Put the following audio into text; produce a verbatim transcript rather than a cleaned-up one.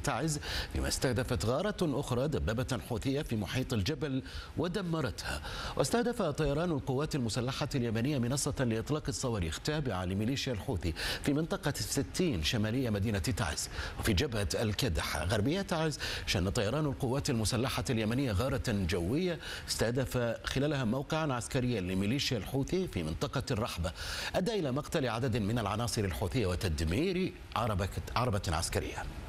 تعز، فيما استهدفت غارة أخرى دبابة حوثية في محيط الجبل ودمرتها. واستهدف طيران القوات المسلحة اليمنية منصة لإطلاق الصواريخ تابعة لميليشيا الحوثي في منطقة ستين شمالية مدينة تعز. وفي جبهة الكدح غربية تعز شن طيران القوات المسلحة اليمنية غارة جوية استهدف خلالها موقعا عسكريا لميليشيا الحوثي في منطقة الرحبة، أدى إلى مقتل عدد من العناصر الحوثية وتدمير عربة عربة عسكرية.